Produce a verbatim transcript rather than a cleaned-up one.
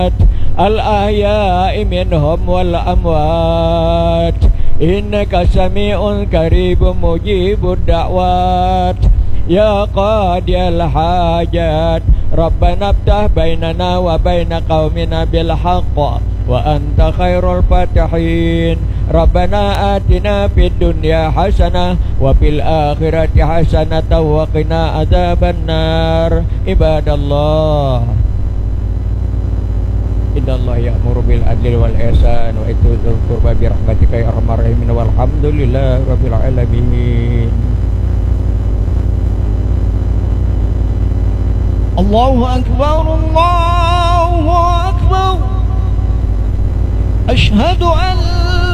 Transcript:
الأحياء منهم والأموات إنك سميع قريب مجيب الدعوات يا قاضي الحاجات ربنا افتح بيننا وبين قومنا بالحق وأنت خير الفاتحين ربنا آتنا في الدنيا حسنة وفي الآخرة حسنة وقنا عذاب النار عباد الله إن الله يأمر بالعدل والإحسان وإيتاء ذي القربى برحمتك يا أرحم الراحمين والحمد لله رب العالمين. الله أكبر الله أكبر أشهد أن